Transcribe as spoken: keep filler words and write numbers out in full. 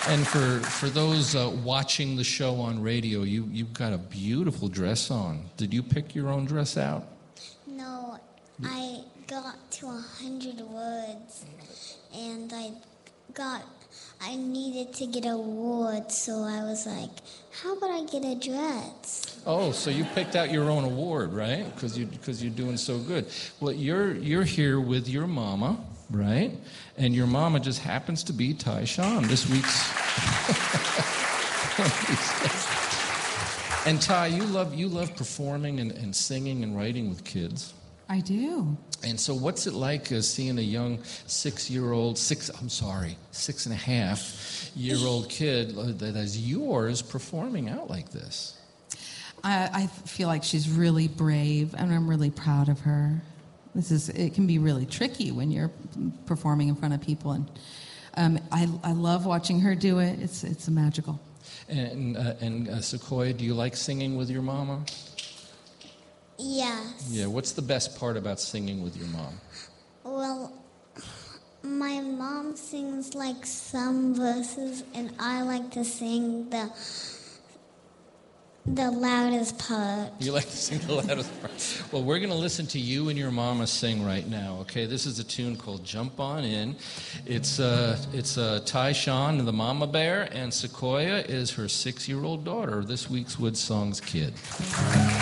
And for, for those uh, watching the show on radio, you, you've got a beautiful dress on. Did you pick your own dress out? No, I got to a hundred words, and I got, I needed to get an award, so I was like, how about I get a dress? Oh, so you picked out your own award, right? Because you, because you're doing so good. Well, you're, you're here with your mama, right? And your mama just happens to be Tyshawn, this week's... And Ty, you love you love performing and, and singing and writing with kids. I do. And so what's it like uh, seeing a young six-year-old, six, I'm sorry, six and a half year old kid that is yours performing out like this? I, I feel like she's really brave, and I'm really proud of her. This is, it can be really tricky when you're performing in front of people, and um, I, I love watching her do it. It's, it's magical. And, uh, and uh, Sequoia, do you like singing with your mama? Yes. Yeah, what's the best part about singing with your mom? Well, my mom sings like some verses, and I like to sing the the loudest part. You like to sing the loudest part. Well, we're going to listen to you and your mama sing right now, okay? This is a tune called Jump On In. It's uh, it's uh, Tyshawn and the Mama Bear, and Sequoia is her six-year-old daughter, this week's Wood Songs kid.